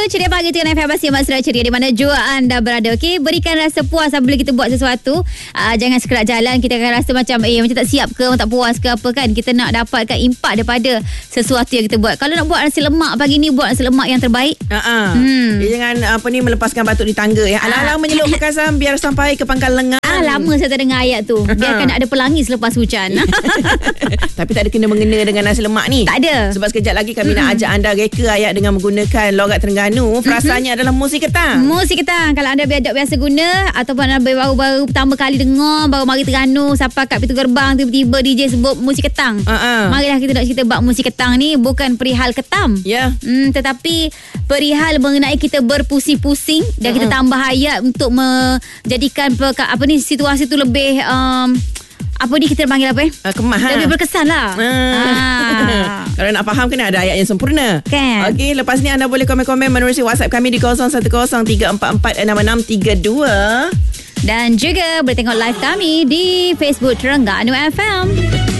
Ceria Pagi dengan FM Asia Mas Ceria di mana jua anda berada. Okey, berikan rasa puas apabila kita buat sesuatu. Jangan sekelak jalan kita akan rasa macam tak siap ke, tak puas ke apa kan. Kita nak dapatkan impak daripada sesuatu yang kita buat. Kalau nak buat nasi lemak pagi ni, buat nasi lemak yang terbaik. Dia jangan melepaskan batuk di tangga ya. Alang-alang menyelup perkasan biar sampai ke pangkal lengan. Lama saya tak dengar ayat tu. Biarkan ada pelangi selepas hujan. Tapi tak ada kena-mengena dengan nasi lemak ni. Tak ada. Sebab sekejap lagi kami nak ajak anda reka ayat dengan menggunakan logat Terengganu. Perasaannya adalah muzik ketang. Muzik ketang. Kalau anda biasa guna ataupun anda baru pertama kali dengar, baru mari Terengganu sampai kat pintu gerbang, tiba-tiba DJ sebut muzik ketang. Marilah kita nak cerita bab muzik ketang ni bukan perihal ketam. Ya. Tetapi perihal mengenai kita berpusing-pusing dan kita tambah ayat untuk menjadikan situasi tu lebih kita panggil apa? Kemah. Lebih berkesan lah. Kalau nak faham kena ada ayat yang sempurna. Kan? Okey, lepas ni anda boleh komen-komen menerusi WhatsApp kami di 0103446632. Dan juga boleh tengok live kami di Facebook Terengganu FM.